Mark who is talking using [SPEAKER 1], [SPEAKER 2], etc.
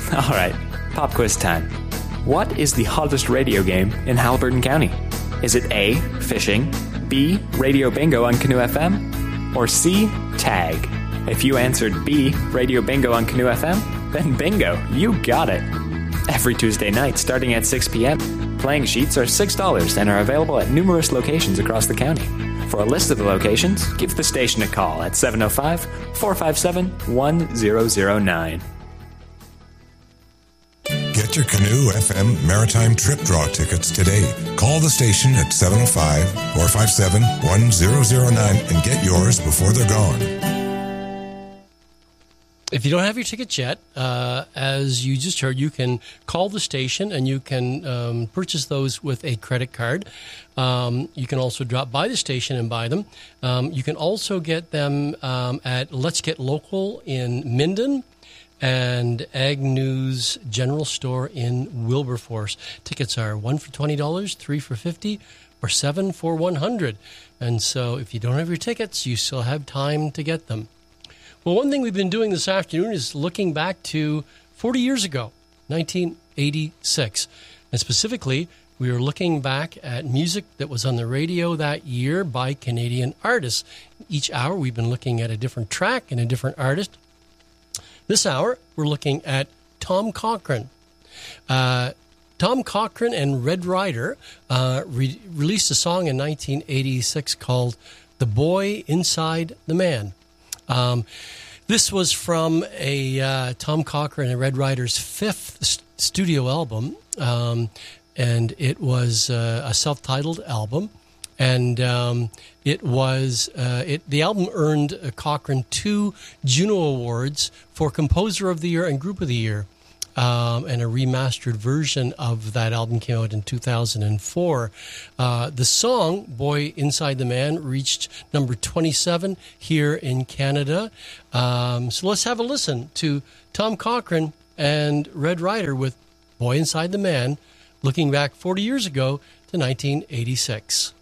[SPEAKER 1] All right, pop quiz time. What is the hottest radio game in Haliburton County? Is it A, fishing, B, radio bingo on Canoe FM, or C, tag? If you answered B, radio bingo on Canoe FM, then bingo, you got it. Every Tuesday night starting at 6 p.m., playing sheets are $6 and are available at numerous locations across the county. For a list of the locations, give the station a call at 705-457-1009.
[SPEAKER 2] Get your Canoe FM Maritime Trip Draw tickets today. Call the station at 705-457-1009 and get yours before they're gone.
[SPEAKER 3] If you don't have your tickets yet, as you just heard, you can call the station and you can purchase those with a credit card. You can also drop by the station and buy them. You can also get them at Let's Get Local in Minden and Ag News General Store in Wilberforce. Tickets are 1 for $20, 3 for $50, or 7 for $100. And so if you don't have your tickets, you still have time to get them. Well, one thing we've been doing this afternoon is looking back to 40 years ago, 1986. And specifically, we are looking back at music that was on the radio that year by Canadian artists. Each hour, we've been looking at a different track and a different artist. This hour, we're looking at Tom Cochrane. Tom Cochrane and Red Ryder released a song in 1986 called The Boy Inside the Man. This was from a Tom Cochrane and Red Ryder's fifth studio album, and it was a self-titled album. And the album earned Cochrane 2 Juno Awards for Composer of the Year and Group of the Year. And a remastered version of that album came out in 2004. The song, Boy Inside the Man, reached number 27 here in Canada. So let's have a listen to Tom Cochrane and Red Ryder with Boy Inside the Man, looking back 40 years ago to 1986.